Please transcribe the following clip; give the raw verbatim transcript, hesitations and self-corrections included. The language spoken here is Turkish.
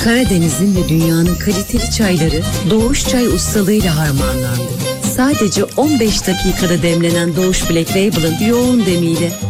Karadeniz'in ve dünyanın kaliteli çayları Doğuş Çay ustalığıyla harmanlandı. Sadece on beş dakikada demlenen Doğuş Black Label'ın yoğun demiyle